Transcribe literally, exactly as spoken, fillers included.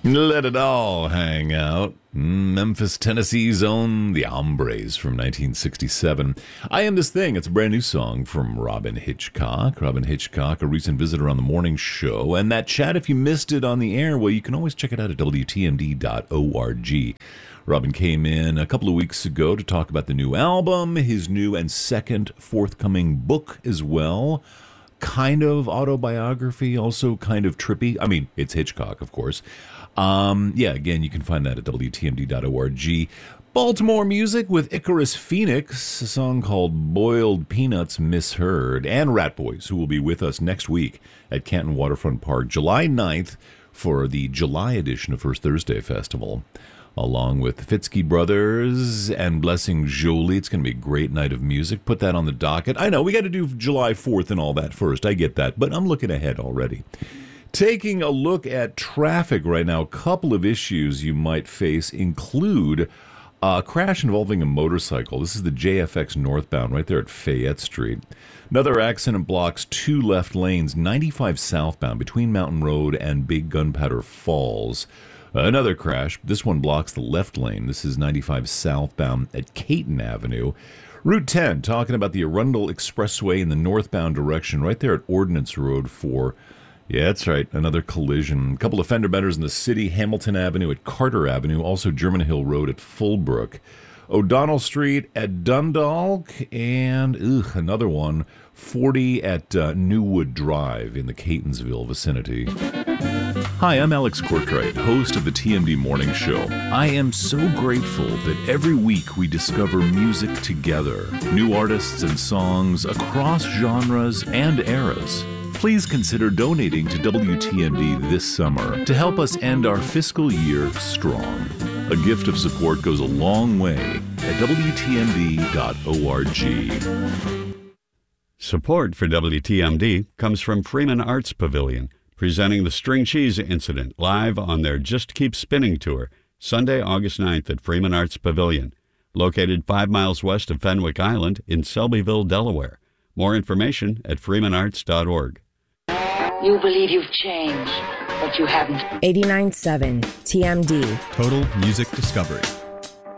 Let it all hang out. Memphis, Tennessee's own The Hombres from nineteen sixty-seven. I Am This Thing. It's a brand new song from Robyn Hitchcock. Robyn Hitchcock, a recent visitor on the morning show. And that chat, if you missed it on the air, well, you can always check it out at W T M D dot org. Robyn came in a couple of weeks ago to talk about the new album, his new and second forthcoming book as well. Kind of autobiography, also kind of trippy. I mean, it's Hitchcock, of course. Um, yeah, again, you can find that at W T M D dot org. Baltimore music with Icarus Phoenix, a song called Boiled Peanuts Misheard, and Rat Boys, who will be with us next week at Canton Waterfront Park, July ninth, for the July edition of First Thursday Festival, along with the Fitzky Brothers and Blessing Jolie. It's going to be a great night of music. Put that on the docket. I know, we got to do July fourth and all that first. I get that, but I'm looking ahead already. Taking a look at traffic right now, a couple of issues you might face include a crash involving a motorcycle. This is the J F X northbound right there at Fayette Street. Another accident blocks two left lanes, ninety-five southbound between Mountain Road and Big Gunpowder Falls. Another crash. This one blocks the left lane. This is ninety-five southbound at Caton Avenue. Route ten, talking about the Arundel Expressway in the northbound direction right there at Ordnance Road four. Yeah, that's right. Another collision. A couple of fender benders in the city. Hamilton Avenue at Carter Avenue. Also German Hill Road at Fullbrook. O'Donnell Street at Dundalk. And ugh, another one. forty at uh, Newwood Drive in the Catonsville vicinity. Hi, I'm Alex Courtwright, host of the T M D Morning Show. I am so grateful that every week we discover music together. New artists and songs across genres and eras. Please consider donating to W T M D this summer to help us end our fiscal year strong. A gift of support goes a long way at W T M D dot org. Support for W T M D comes from Freeman Arts Pavilion, presenting the String Cheese Incident live on their Just Keep Spinning tour, Sunday, August ninth at Freeman Arts Pavilion, located five miles west of Fenwick Island in Selbyville, Delaware. More information at freeman arts dot org. You believe you've changed, but you haven't. eighty-nine point seven T M D. Total Music Discovery.